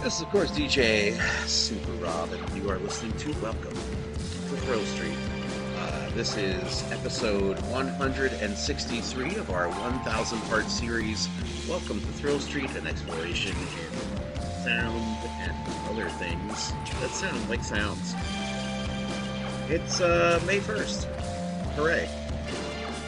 This is, of course, DJ Super Rob, and you are listening to Welcome to Thrill Street. This is episode 163 of our 1,000-part series, Welcome to Thrill Street, an exploration in sound and other things that sound like sounds. It's May 1st. Hooray.